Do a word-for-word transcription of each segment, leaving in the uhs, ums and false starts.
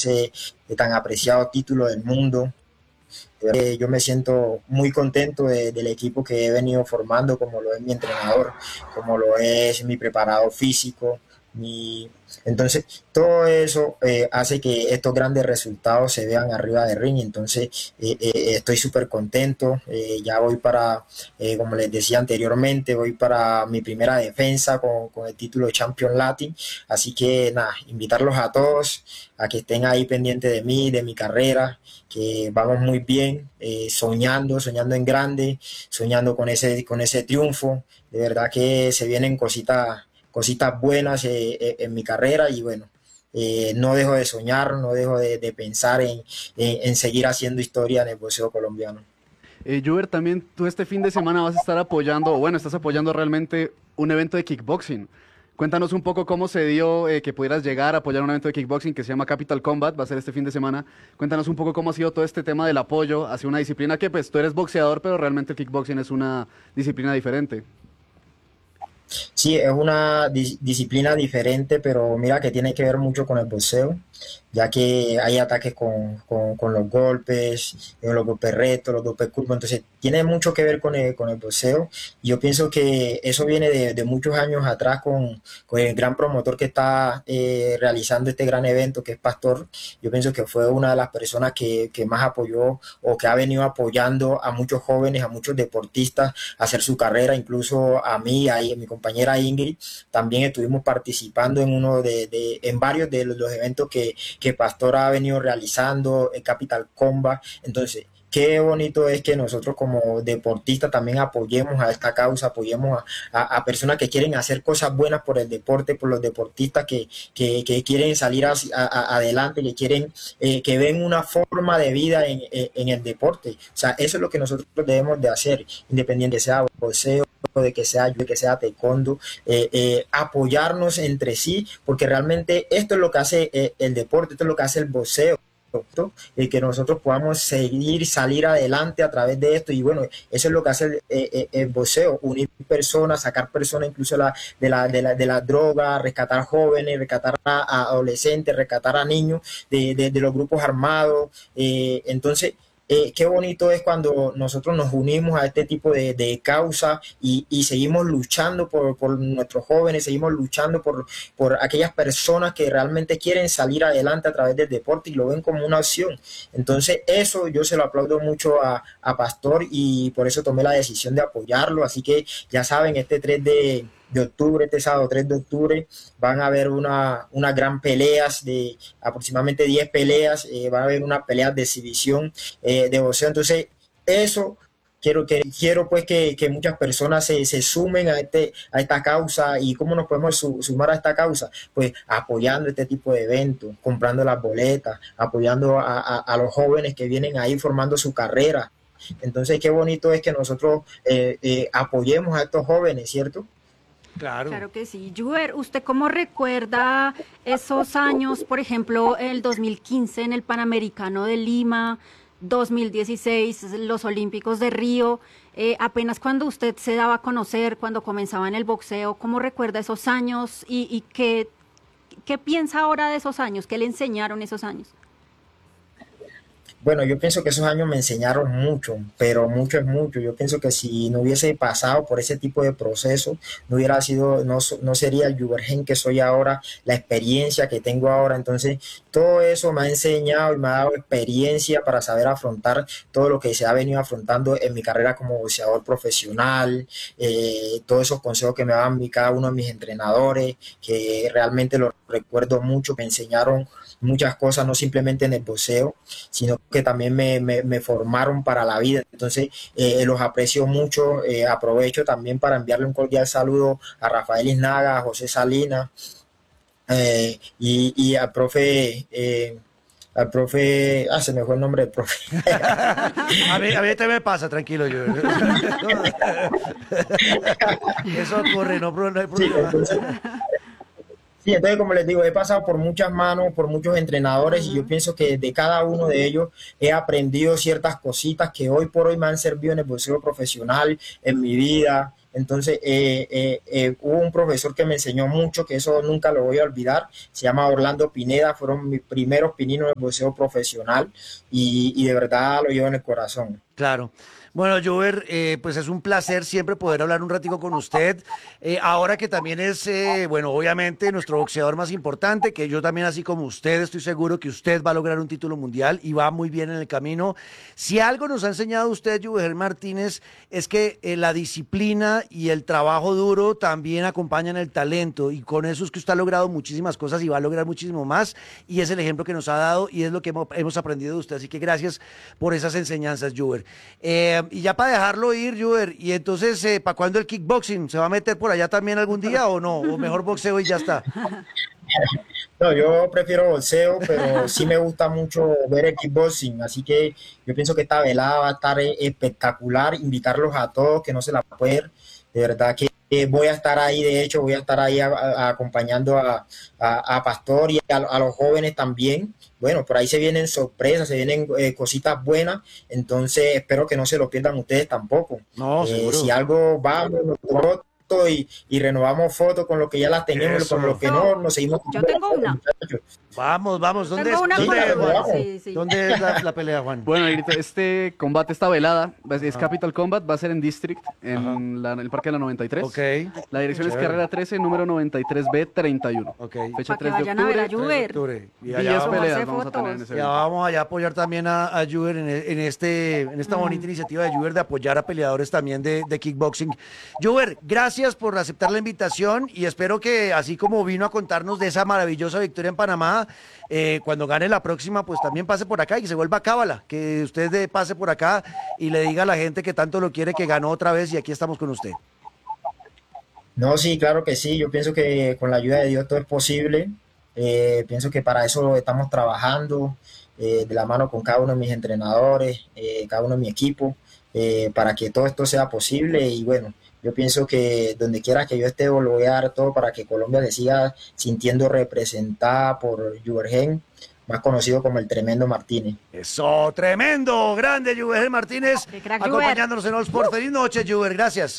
ese tan apreciado título del mundo. Eh, yo me siento muy contento de, del equipo que he venido formando, como lo es mi entrenador, como lo es mi preparador físico. Mi... Entonces, todo eso eh, hace que estos grandes resultados se vean arriba de ring. Entonces, eh, eh, estoy súper contento. Eh, ya voy para, eh, como les decía anteriormente, voy para mi primera defensa con, con el título de Champion Latin. Así que, nada, invitarlos a todos a que estén ahí pendientes de mí, de mi carrera, que vamos muy bien, eh, soñando, soñando en grande, soñando con ese, con ese triunfo. De verdad que se vienen cositas cositas buenas eh, eh, en mi carrera y bueno, eh, no dejo de soñar, no dejo de, de pensar en, en, en seguir haciendo historia en el boxeo colombiano. Eh, Juber, también tú este fin de semana vas a estar apoyando, o bueno, estás apoyando realmente un evento de kickboxing. Cuéntanos un poco cómo se dio eh, que pudieras llegar a apoyar un evento de kickboxing que se llama Capital Combat, va a ser este fin de semana. Cuéntanos un poco cómo ha sido todo este tema del apoyo hacia una disciplina que pues tú eres boxeador, pero realmente el kickboxing es una disciplina diferente. Sí, es una dis- disciplina diferente, pero mira que tiene que ver mucho con el boxeo, ya que hay ataques con, con- con los golpes, eh, los golpes rectos, los golpes curvos, entonces tiene mucho que ver con el, con el boxeo. Y yo pienso que eso viene de, de muchos años atrás con, con el gran promotor que está eh, realizando este gran evento, que es Pastor. Yo pienso que fue una de las personas que, que más apoyó o que ha venido apoyando a muchos jóvenes, a muchos deportistas a hacer su carrera, incluso a mí, a, a mi compañera Ingrid, también estuvimos participando en uno de, de en varios de los, los eventos que, que Pastor ha venido realizando, el Capital Combat. Entonces, qué bonito es que nosotros como deportistas también apoyemos a esta causa, apoyemos a, a, a personas que quieren hacer cosas buenas por el deporte, por los deportistas que, que, que quieren salir hacia, a, a, adelante, que quieren, eh, que ven una forma de vida en, en, en el deporte. O sea, eso es lo que nosotros debemos de hacer, independiente sea boxeo, de que sea de que sea taekwondo, eh, eh, apoyarnos entre sí, porque realmente esto es lo que hace eh, el deporte, esto es lo que hace el boxeo, y que nosotros podamos seguir, salir adelante a través de esto. Y bueno, eso es lo que hace el, el, el boxeo, unir personas, sacar personas incluso la, de, la, de, la, de la droga, rescatar jóvenes, rescatar a, a adolescentes, rescatar a niños de, de, de los grupos armados. Eh, entonces, eh, qué bonito es cuando nosotros nos unimos a este tipo de, de causa y, y seguimos luchando por, por nuestros jóvenes, seguimos luchando por, por aquellas personas que realmente quieren salir adelante a través del deporte y lo ven como una opción. Entonces eso yo se lo aplaudo mucho a, a Pastor y por eso tomé la decisión de apoyarlo. Así que ya saben, este tres de de octubre, este sábado tres de octubre, van a haber una, una gran peleas de aproximadamente diez peleas, eh, va a haber una pelea de exhibición eh, de boxeo. Entonces, eso quiero que quiero pues que, que muchas personas se, se sumen a este a esta causa. Y cómo nos podemos su, sumar a esta causa, pues apoyando este tipo de eventos, comprando las boletas, apoyando a, a, a los jóvenes que vienen ahí formando su carrera. Entonces, qué bonito es que nosotros eh, eh, apoyemos a estos jóvenes, ¿cierto? Claro. Claro que sí. Juber, ¿usted cómo recuerda esos años, por ejemplo, el dos mil quince en el Panamericano de Lima, dos mil dieciséis, los Olímpicos de Río, eh, apenas cuando usted se daba a conocer, cuando comenzaba en el boxeo, ¿cómo recuerda esos años y, y qué, qué piensa ahora de esos años? ¿Qué le enseñaron esos años? Bueno, yo pienso que esos años me enseñaron mucho, pero mucho es mucho. Yo pienso que si no hubiese pasado por ese tipo de proceso, no hubiera sido, no, no sería el Juvergen que soy ahora, la experiencia que tengo ahora. Entonces, todo eso me ha enseñado y me ha dado experiencia para saber afrontar todo lo que se ha venido afrontando en mi carrera como boxeador profesional, eh, todos esos consejos que me daban cada uno de mis entrenadores, que realmente los recuerdo mucho, me enseñaron muchas cosas, no simplemente en el boxeo, sino que también me, me, me formaron para la vida. Entonces, eh, los aprecio mucho. Eh, aprovecho también para enviarle un cordial saludo a Rafael Iznaga, a José Salinas eh, y, y al profe... Eh, al profe, ah, se me fue el nombre del profe. a mí, a mí también me pasa, tranquilo. Yo. Eso ocurre, no, no hay problema. Sí, entonces, Sí, entonces como les digo, he pasado por muchas manos, por muchos entrenadores, y yo pienso que de cada uno de ellos he aprendido ciertas cositas que hoy por hoy me han servido en el boxeo profesional, en mi vida, Entonces, eh, eh, eh, hubo un profesor que me enseñó mucho, que eso nunca lo voy a olvidar, se llama Orlando Pineda, fueron mis primeros pininos de boxeo profesional y, y de verdad lo llevo en el corazón. Claro. Bueno, Jover, eh, pues es un placer siempre poder hablar un ratico con usted. Eh, ahora que también es, eh, bueno, obviamente nuestro boxeador más importante, que yo también, así como usted, estoy seguro que usted va a lograr un título mundial y va muy bien en el camino. Si algo nos ha enseñado usted, Jover Martínez, es que eh, la disciplina y el trabajo duro también acompañan el talento, y con eso es que usted ha logrado muchísimas cosas y va a lograr muchísimo más, y es el ejemplo que nos ha dado y es lo que hemos, hemos aprendido de usted. Así que gracias por esas enseñanzas, Jover. Eh, y ya para dejarlo ir, Jover, y entonces, eh, ¿para cuándo el kickboxing? ¿Se va a meter por allá también algún día o no? ¿O mejor boxeo y ya está? No, yo prefiero boxeo, pero sí me gusta mucho ver el kickboxing, así que yo pienso que esta velada va a estar eh, espectacular, invitarlos a todos que no se la pueden, de verdad que eh, voy a estar ahí, de hecho voy a estar ahí a- a- acompañando a, a- a Pastor y a, a los jóvenes también. Bueno, por ahí se vienen sorpresas, se vienen eh, cositas buenas, entonces espero que no se lo pierdan ustedes tampoco. No, Eh, seguro. si algo vamos, nosotros y, y renovamos fotos con lo que ya las tenemos, Eso. con lo que no, nos seguimos. Yo tengo una. Muchachos. Vamos, vamos. ¿Dónde Tengo es, una ¿dónde con es, Rubén, Juan? sí, sí. ¿Dónde es la, la pelea, Juan? Bueno, Negrito, este combate, esta velada, es es Ah. Capital Combat, va a ser en District, en, la- en el Parque de la noventa y tres. Ok, La dirección es Chévere. Carrera trece, número noventa y tres B treinta y uno. ok. Fecha Para que tres de vayan a ver a octubre. Juber. Octubre. Y diez allá vamos, peleas Tomarse vamos a tener en fotos. ese ya evento. vamos allá a apoyar también a, a Juber en, en este, en esta bonita iniciativa de Juber de apoyar a peleadores también de, de kickboxing. Juber, gracias por aceptar la invitación y espero que así como vino a contarnos de esa maravillosa victoria en Panamá, eh, cuando gane la próxima, pues también pase por acá y que se vuelva a Cábala, que usted eh, pase por acá y le diga a la gente que tanto lo quiere, que ganó otra vez y aquí estamos con usted. No, sí, claro que sí. Yo pienso que con la ayuda de Dios todo es posible. Eh, pienso que para eso estamos trabajando eh, de la mano con cada uno de mis entrenadores, eh, cada uno de mi equipo, eh, para que todo esto sea posible. Y bueno, yo pienso que donde quiera que yo esté, lo voy a dar todo para que Colombia se siga sintiendo representada por Juvergen, más conocido como el Tremendo Martínez. Eso, tremendo, grande Juber Martínez, Qué crack, acompañándonos en All Sport. Feliz noche, Juber, gracias.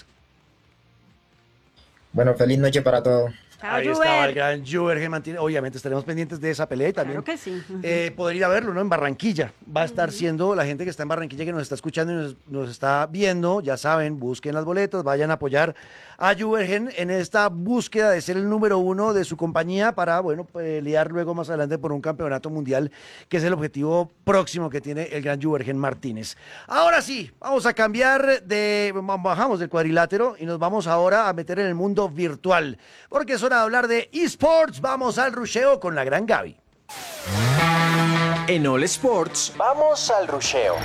Bueno, feliz noche para todos. Chao, Ahí estaba el Juber. gran Juber Martínez. Obviamente estaremos pendientes de esa pelea y también Claro que sí. Ujú. eh, poder ir a verlo, ¿no? En Barranquilla. Va a estar siendo la gente que está en Barranquilla, que nos está escuchando y nos, nos está viendo, ya saben, busquen las boletas, vayan a apoyar a Juvergen en esta búsqueda de ser el número uno de su compañía para, bueno, pelear luego más adelante por un campeonato mundial, que es el objetivo próximo que tiene el gran Juvergen Martínez. Ahora sí, vamos a cambiar de, bajamos del cuadrilátero y nos vamos ahora a meter en el mundo virtual, porque es hora de hablar de esports. Vamos al rusheo con la gran Gaby. En All Sports, vamos al rusheo.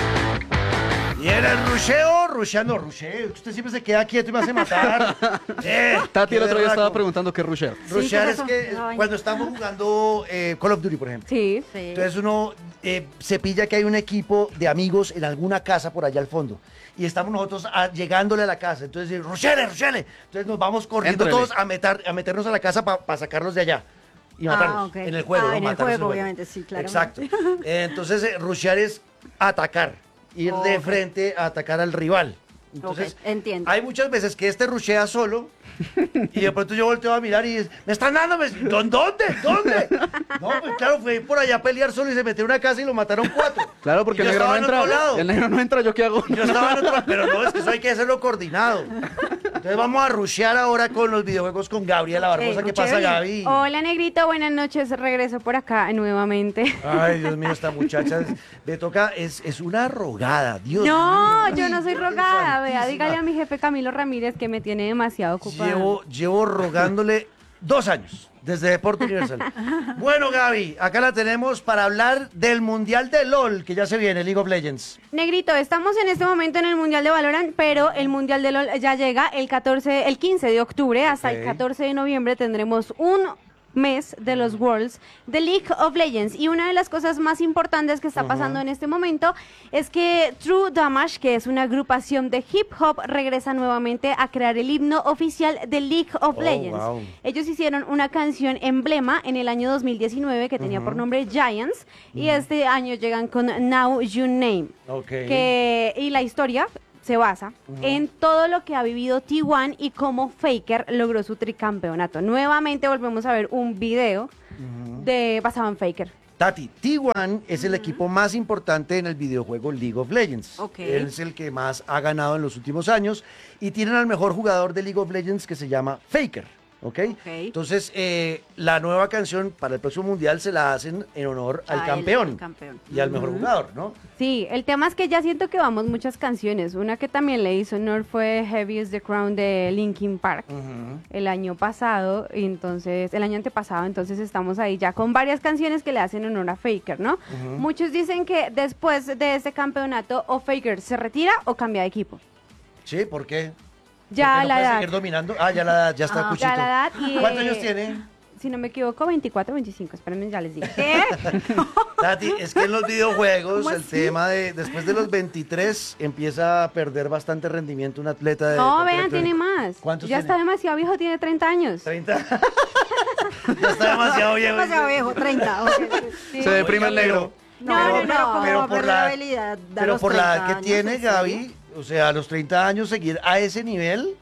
Y en el rusheo, rusheando, rusheo. Usted siempre se queda quieto y me hace matar. Eh, Tati el qué otro día berraco. estaba preguntando qué rusher. Sí, Rushear ¿qué es es que eso? es Ay. cuando estamos jugando eh, Call of Duty, por ejemplo. Sí. Sí. Entonces uno eh, se pilla que hay un equipo de amigos en alguna casa por allá al fondo. Y estamos nosotros a- llegándole a la casa. Entonces, rushele, rushele. Entonces nos vamos corriendo Éntrele. todos a, meter, a meternos a la casa para sacarlos de allá. Y matarlos. Ah, ok. En el juego, Ah, ¿no? en el Matarlos juego, obviamente, sí, claro. Exacto. Eh, Entonces, eh, rushear es atacar. Ir de Ok. frente a atacar al rival. Entonces, Ok, entiendo. hay muchas veces que este rushea solo y de pronto yo volteo a mirar y es, me están dando, me- ¿dó- ¿dónde? ¿Dónde? No, pues claro, fue por allá a pelear solo y se metió en una casa y lo mataron cuatro. Claro, porque Y el yo negro no estaba en otro entra. lado. El negro no entra, ¿yo qué hago? Yo estaba en otro, pero no, es que eso hay que hacerlo coordinado. Entonces vamos a rushear ahora con los videojuegos con Gabriela Barbosa. Ok, ¿Qué pasa, chévere. Gaby? Hola, Negrito, buenas noches. Regreso por acá nuevamente. Ay, Dios mío, esta muchacha es- me toca, es, es una rogada, Dios No, mío. yo no soy rogada. Vea, santísima. dígale a mi jefe Camilo Ramírez que me tiene demasiado ocupada. Llevo, llevo rogándole dos años desde Deporte Universal. Bueno, Gaby, acá la tenemos para hablar del Mundial de LOL que ya se viene, League of Legends. Negrito, estamos en este momento en el Mundial de Valorant, pero el Mundial de LOL ya llega el catorce, el quince de octubre, hasta Ok. el catorce de noviembre tendremos un mes de los Worlds de League of Legends. Y una de las cosas más importantes que está pasando en este momento es que True Damage, que es una agrupación de hip hop, regresa nuevamente a crear el himno oficial de League of Oh, Legends. wow. Ellos hicieron una canción emblema en el año dos mil diecinueve que tenía por nombre Giants, y este año llegan con Now You Name. Ok. Que, y la historia se basa en todo lo que ha vivido T uno y cómo Faker logró su tricampeonato. Nuevamente volvemos a ver un video de basado en Faker. Tati, T uno es el equipo más importante en el videojuego League of Legends. Ok. Él es el que más ha ganado en los últimos años y tienen al mejor jugador de League of Legends que se llama Faker. ¿ok? Ok. Entonces, eh, la nueva canción para el próximo mundial se la hacen en honor al A él, campeón, al campeón. y al mejor Ujú. jugador, ¿no? Sí, el tema es que ya siento que vamos muchas canciones. Una que también le hizo honor fue Heavy is the Crown de Linkin Park el año pasado, y entonces, el año antepasado, entonces estamos ahí ya con varias canciones que le hacen honor a Faker, ¿no? Muchos dicen que después de este campeonato o Faker se retira o cambia de equipo. Sí, ¿por qué? Ya ¿Por qué no la puede edad. seguir dominando? Ah, ya la edad, ya está Ah, cuchito. Ya la edad y, ¿Cuántos eh, años tiene? Si no me equivoco, veinticuatro, veinticinco, espérenme, ya les digo. ¿Qué? Tati, es que en los videojuegos ¿Cómo el así? tema de después de los veintitrés empieza a perder bastante rendimiento un atleta de No, deporte vean, tiene electrónico. más. ¿Cuántos Ya tiene? está demasiado viejo, tiene treinta años. treinta. Ya está demasiado viejo. Demasiado viejo, treinta. ok. Sí. Se deprime el negro. No, Pero- no, pero no. como pero va a por perder la- habilidad a Pero los por la edad treinta que años, tiene ¿en serio? Gaby, o sea, a los treinta años seguir a ese nivel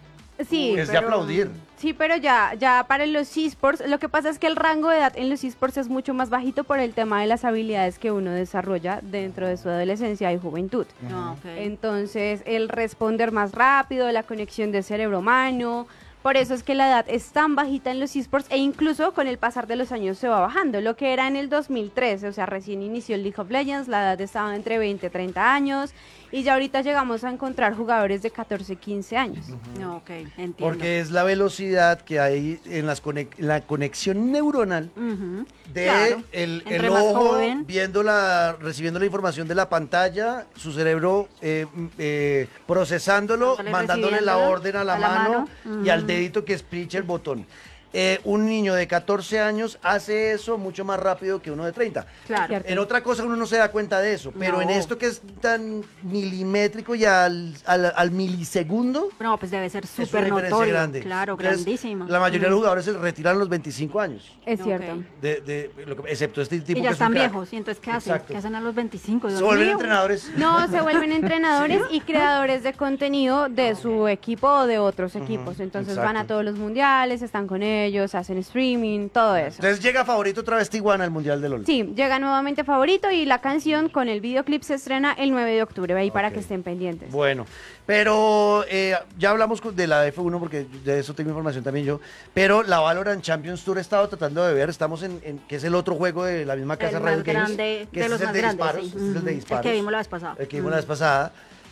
Sí, es de pero- aplaudir. Sí, pero ya, ya para los esports, lo que pasa es que el rango de edad en los esports es mucho más bajito por el tema de las habilidades que uno desarrolla dentro de su adolescencia y juventud. No, ok. Entonces, el responder más rápido, la conexión de cerebro-humano, por eso es que la edad es tan bajita en los esports e incluso con el pasar de los años se va bajando. Lo que era en el dos mil trece, o sea, recién inició el League of Legends, la edad estaba entre veinte y treinta años y ya ahorita llegamos a encontrar jugadores de catorce, quince años. No, ok, entiendo. Porque es la velocidad que hay en las conec- la conexión neuronal Ujú, de claro. el, el Entre más ojo joven. viendo la, recibiendo la información de la pantalla, su cerebro eh, m- eh, procesándolo, Dándole, mandándole la recibiéndolo orden a la, a la mano, mano. y al Ujú. dedito que espicha el botón. Eh, un niño de catorce años hace eso mucho más rápido que uno de treinta. Claro. Cierto. En otra cosa uno no se da cuenta de eso, pero No. en esto que es tan milimétrico y al, al, al milisegundo, No, pues debe ser es una súper diferencia notorio. grande. Claro, Entonces, grandísima. La mayoría de Mm. los jugadores se retiran a los veinticinco años, Es Ok. cierto. de, de, lo que- excepto este tipo Y ya que es un están crack. viejos, ¿y entonces qué hacen? Exacto. ¿Qué hacen a los veinticinco? Dios Se vuelven mío. entrenadores. No, se vuelven entrenadores y creadores de contenido de su equipo o de otros equipos. Entonces van a exacto. todos los mundiales, están con ellos, hacen streaming, todo eso. Entonces llega favorito otra vez Tijuana al Mundial de LOL. Sí, llega nuevamente favorito y la canción con el videoclip se estrena el nueve de octubre, ahí para Ok. que estén pendientes. Bueno, pero eh, ya hablamos con- de la F uno porque de eso tengo información también yo, pero la Valorant Champions Tour he estado tratando de ver, estamos en, en- que es el otro juego de la misma casa El Riot más Games, grande que de ese los es el más de grandes. disparos, sí. ese es el de Ujú. disparos. El que vimos la vez pasada. El que vimos la vez pasada.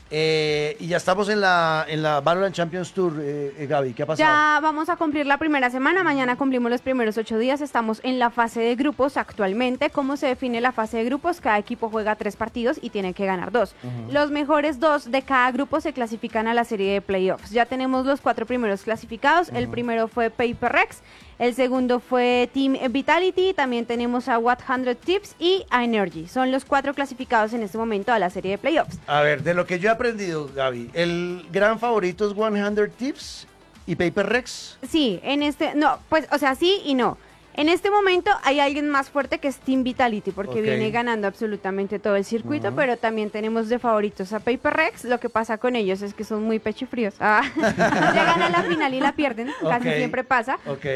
Eh, y ya estamos en la, en la Valorant Champions Tour, eh, eh, Gaby, ¿qué ha pasado? Ya vamos a cumplir la primera semana, mañana cumplimos los primeros ocho días, estamos en la fase de grupos actualmente. ¿Cómo se define la fase de grupos? Cada equipo juega tres partidos y tiene que ganar dos. Los mejores dos de cada grupo se clasifican a la serie de playoffs. Ya tenemos los cuatro primeros clasificados, el primero fue Paper Rex, el segundo fue Team Vitality, también tenemos a cien Tips y a Energy. Son los cuatro clasificados en este momento a la serie de playoffs. A ver, de lo que yo he aprendido, Gaby, el gran favorito es cien Tips y Paper Rex. Sí, en este, no, pues, o sea, sí y no. En este momento hay alguien más fuerte que es Team Vitality, porque Ok. viene ganando absolutamente todo el circuito, pero también tenemos de favoritos a Paper Rex. Lo que pasa con ellos es que son muy pechifríos. Ah, llegan a la final y la pierden, casi Ok. siempre pasa. Ok.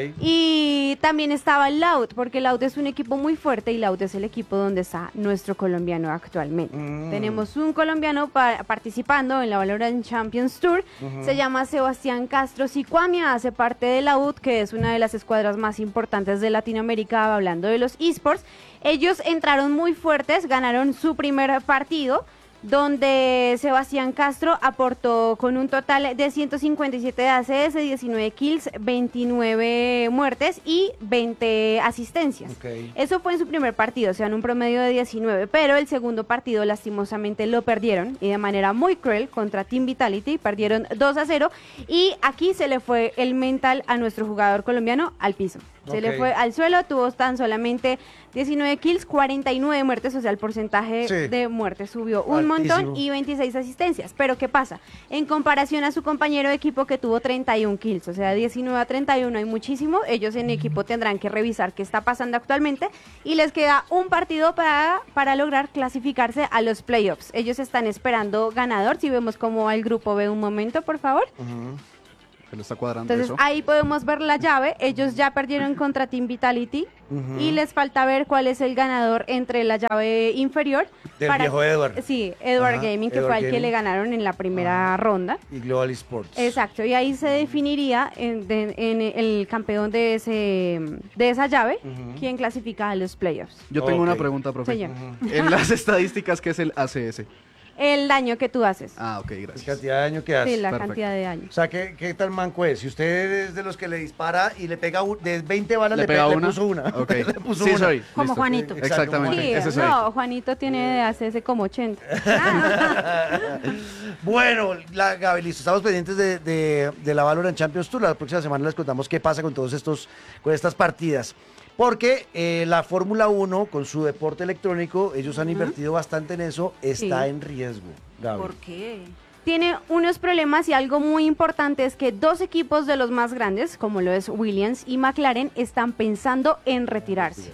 Y también estaba Loud, porque Loud es un equipo muy fuerte y Loud es el equipo donde está nuestro colombiano actualmente. Mm. Tenemos un colombiano pa- participando en la Valorant Champions Tour, se llama Sebastián Castro Sicuamia, hace parte de Loud, que es una de las escuadras más importantes de Latinoamérica, hablando de los esports. Ellos entraron muy fuertes, ganaron su primer partido, donde Sebastián Castro aportó con un total de ciento cincuenta y siete de A C S, diecinueve kills, veintinueve muertes y veinte asistencias. Ok. Eso fue en su primer partido, o sea, en un promedio de diecinueve, pero el segundo partido lastimosamente lo perdieron y de manera muy cruel contra Team Vitality, perdieron dos a cero y aquí se le fue el mental a nuestro jugador colombiano al piso. Se Ok. le fue al suelo, tuvo tan solamente diecinueve kills, cuarenta y nueve muertes, o sea, el porcentaje Sí. de muertes subió un Altísimo. montón y veintiséis asistencias. Pero ¿qué pasa? En comparación a su compañero de equipo que tuvo treinta y uno kills, o sea, diecinueve a treinta y uno hay muchísimo. Ellos en equipo tendrán que revisar qué está pasando actualmente y les queda un partido para, para lograr clasificarse a los playoffs. Ellos están esperando ganador. Si vemos cómo va el grupo B un momento, por favor. Que le está cuadrando Entonces eso. ahí podemos ver la llave. Ellos ya perdieron contra Team Vitality y les falta ver cuál es el ganador entre la llave inferior. Del viejo Edward. Sí, Edward Ajá, Gaming, que Edward fue al que Gaming. le ganaron en la primera ronda. Y Global Sports. Exacto, y ahí se definiría en, de- en el campeón de ese de esa llave, quién clasifica a los playoffs. Yo tengo una Ok. pregunta, profe. Señor. En las estadísticas, ¿qué es el A C S? El daño que tú haces. Ah, ok, La gracias. cantidad de daño que hace. Sí, la perfecto. cantidad de daño. O sea, ¿qué, ¿qué tal manco es? Si usted es de los que le dispara y le pega un- de veinte balas, ¿Le le, pega pe- le una? puso una. Ok. Le puso Sí, una. soy. Como Listo. Juanito. Exactamente, Sí, ese soy. no, Juanito tiene de hacerse como ochenta. Bueno, la, Gaby, listo. Estamos pendientes de, de- de la Valorant Champions Tour. La próxima semana les contamos qué pasa con todos estos, con estas partidas. Porque eh, la Fórmula uno, con su deporte electrónico, ellos han invertido bastante en eso, está Sí. en riesgo, Gaby. ¿Por qué? Tiene unos problemas y algo muy importante es que dos equipos de los más grandes, como lo es Williams y McLaren, están pensando en retirarse.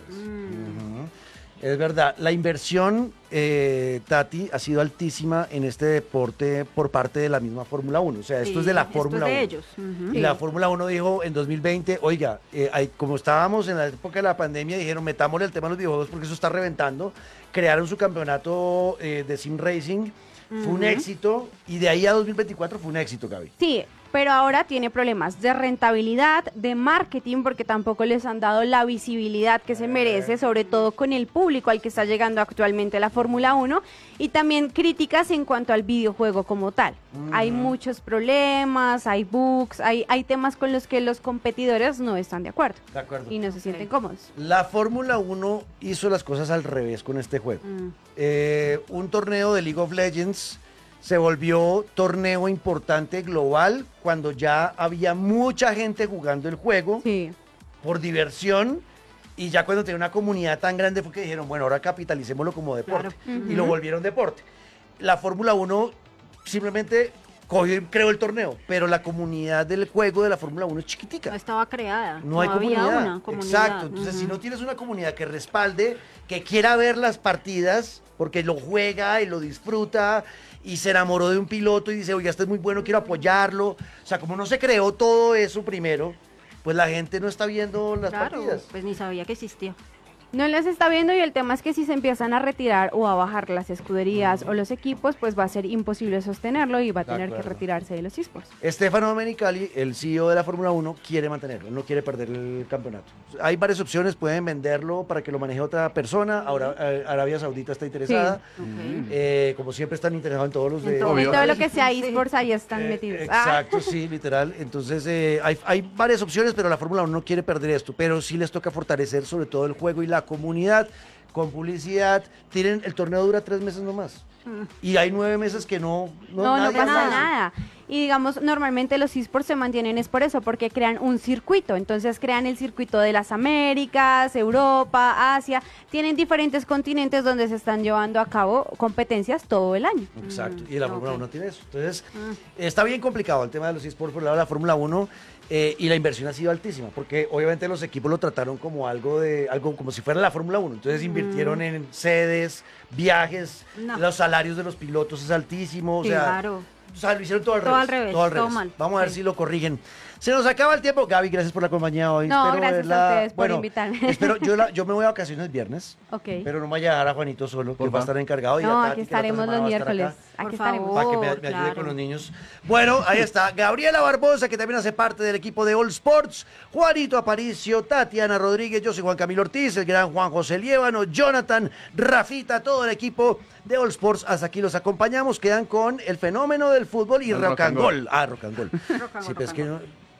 Es verdad, la inversión, eh, Tati, ha sido altísima en este deporte por parte de la misma Fórmula uno. O sea, esto Sí, es de la esto es Fórmula de uno. ellos. Ujú. Y Sí. la Fórmula uno dijo en dos mil veinte, oiga, eh, hay- como estábamos en la época de la pandemia, dijeron, metámosle el tema de los videojuegos porque eso está reventando. Crearon su campeonato eh, de Sim Racing, fue un éxito, y de ahí a dos mil veinticuatro fue un éxito, Gaby. Sí, pero ahora tiene problemas de rentabilidad, de marketing, porque tampoco les han dado la visibilidad que se merece, sobre todo con el público al que está llegando actualmente la Fórmula uno, y también críticas en cuanto al videojuego como tal. Hay muchos problemas, hay bugs, hay, hay temas con los que los competidores no están de acuerdo De acuerdo. y no se sienten cómodos. La Fórmula uno hizo las cosas al revés con este juego. Mm. Eh, un torneo de League of Legends se volvió torneo importante global cuando ya había mucha gente jugando el juego Sí. por diversión, y ya cuando tenía una comunidad tan grande fue que dijeron, bueno, ahora capitalicémoslo como deporte, Claro. y lo volvieron deporte. La Fórmula uno simplemente cogió y creó el torneo, pero la comunidad del juego de la Fórmula uno es chiquitica. No estaba creada. No hay había comunidad. una comunidad. Exacto. Entonces, Ujú. si no tienes una comunidad que respalde, que quiera ver las partidas, porque lo juega y lo disfruta y se enamoró de un piloto y dice, oye, este es muy bueno, quiero apoyarlo. O sea, como no se creó todo eso primero, pues la gente no está viendo las Claro, partidas. pues ni sabía que existía. No las está viendo y el tema es que si se empiezan a retirar o a bajar las escuderías o los equipos, pues va a ser imposible sostenerlo y va a De tener que acuerdo. retirarse de los esports. Stefano Domenicali, el C E O de la Fórmula uno, quiere mantenerlo, él no quiere perder el campeonato. Hay varias opciones, pueden venderlo para que lo maneje otra persona. Ahora eh, Arabia Saudita está interesada. Ok. Eh, como siempre están interesados en todos los de... En todo. En Obvio. todo lo que sea Sí. esports ahí están Eh, metidos. Ah. Exacto, sí, literal. Entonces, eh, hay, hay varias opciones, pero la Fórmula uno no quiere perder esto. Pero sí les toca fortalecer sobre todo el juego y la comunidad con publicidad. Tienen, el torneo dura tres meses nomás. Y hay nueve meses que no... No, no nadie pasa hace. nada. Y digamos, normalmente los esports se mantienen es por eso, porque crean un circuito. Entonces crean el circuito de las Américas, Europa, Asia. Tienen diferentes continentes donde se están llevando a cabo competencias todo el año. Exacto, y la Fórmula ok. uno tiene eso. Entonces, está bien complicado el tema de los esports por el lado de la Fórmula uno, eh, y la inversión ha sido altísima, porque obviamente los equipos lo trataron como algo de algo como si fuera la Fórmula uno. Entonces invirtieron en sedes, viajes, No. los salarios de los pilotos es altísimo, o Sí, sea, claro. o sea, lo hicieron todo al Todo revés. al revés, todo al todo revés. mal. Vamos a ver Sí. si lo corrigen. Se nos acaba el tiempo. Gaby, gracias por la compañía hoy. No, Espero gracias a verla- ustedes por bueno, invitarme. Espero, yo, la- yo me voy a vacaciones viernes, Ok. pero no me vaya a dejar a Juanito solo, que Porfa. va a estar encargado. y a No, Tati, aquí que la otra estaremos semana los va a estar miércoles. acá. Aquí Por estaremos. favor. Para que me, me ayude claro. con los niños. Bueno, ahí está. Gabriela Barbosa, que también hace parte del equipo de All Sports. Juanito Aparicio, Tatiana Rodríguez, yo soy Juan Camilo Ortiz, el gran Juan José Liévano, Jonathan, Rafita, todo el equipo de All Sports. Hasta aquí los acompañamos. Quedan con el fenómeno del fútbol y El rock rock and and roll. Ah, rock and roll. Rock and Sí, roll, pero es rock que and no-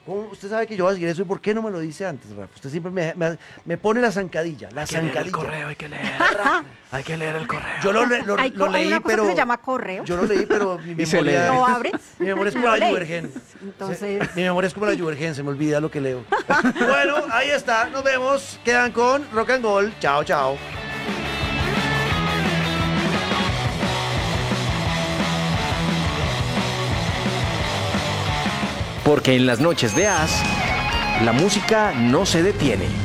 ¿Cómo? Usted sabe que yo voy a seguir eso y ¿por qué no me lo dice antes, Rafa? Usted siempre me, me, me pone la zancadilla, la zancadilla. hay que leer. Hay que leer el correo. Yo lo, le- lo- Hay, lo co- hay leí, una cosa pero... que se llama correo. Yo lo leí, pero mi Y se memoria... lee. ¿Lo abres? Mi memoria es como Lo la lees. Juergen. Entonces, Mi memoria es como la Juergen, se me olvida lo que leo. Bueno, ahí está, nos vemos. Quedan con Rock and Gold. Chao, chao. Porque en las noches de As, la música no se detiene.